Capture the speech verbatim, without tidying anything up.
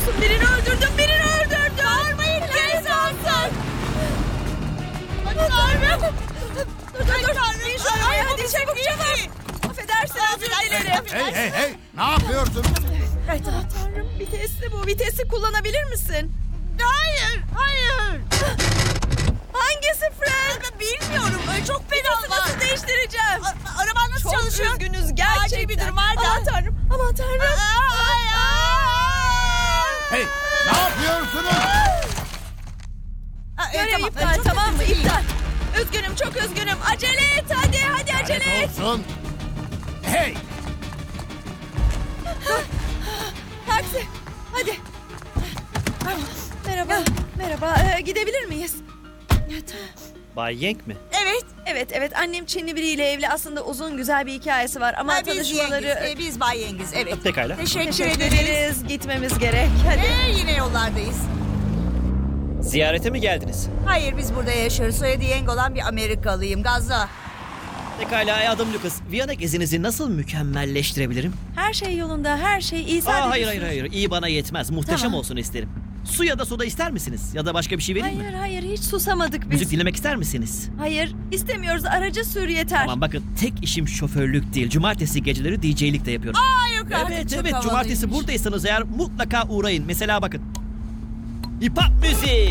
olsun, birini öldürdüm, birini öldürdüm. Bağırmayın, cezansın. Tanrım. Dur dur dur. Bin şu arabaya, hadi çabuk çabuk. Affedersin, özür dilerim. Hey hey hey! Ne yapıyorsun? Ay tamam Tanrım, vitesli bu. Vitesi kullanabilir misin? Hayır, hayır. Hangisi Fred? Ben bilmiyorum. Ay, çok Vitesi pedal var. nasıl değiştireceğim? A- Araban nasıl Çok çalışıyor? üzgünüz gerçekten. Acil bir durum var da. Aman Tanrım, aman Tanrım. Ay, ay. Hey! Ne yapıyorsunuz? Aa, e, Görev tamam, iptal, e, çok tamam mı? kötü değil. İptal. Üzgünüm, çok üzgünüm. Acele et, hadi, hadi acele et. Lanet olsun. Hey! Taksi, hadi. Merhaba, merhaba. Ee, gidebilir miyiz? Evet. Bay Yenk mi? Evet. Evet, evet. Annem Çinli biriyle evli. Aslında uzun güzel bir hikayesi var ama Ha, biz tanışmaları... Yengiz. e, biz Bay Yengiz. Evet. Pekala. Teşekkür, Teşekkür ederiz. ederiz. Gitmemiz gerek. Hadi. Ee, yine yollardayız. Ziyarete mi geldiniz? Hayır, biz burada yaşıyoruz. Soyadı Yeng olan bir Amerikalıyım. Gazla. Pekala, adım Lucas. Viyana gezinizi nasıl mükemmelleştirebilirim? Her şey yolunda, her şey iyi. Aa, Sadece hayır hayır su- hayır, iyi bana yetmez. Muhteşem Tamam. olsun isterim. Su ya da soda ister misiniz? Ya da başka bir şey vereyim Hayır, mi? hayır. Hiç susamadık biz. Müzik dinlemek ister misiniz? Hayır, istemiyoruz. Aracı sür yeter. Tamam bakın, tek işim şoförlük değil. Cumartesi geceleri D J'lik de yapıyorum. Aa, yok artık, Evet çok evet, havalıymış. cumartesi buradaysanız eğer mutlaka uğrayın. Mesela bakın. Hip hop müziği.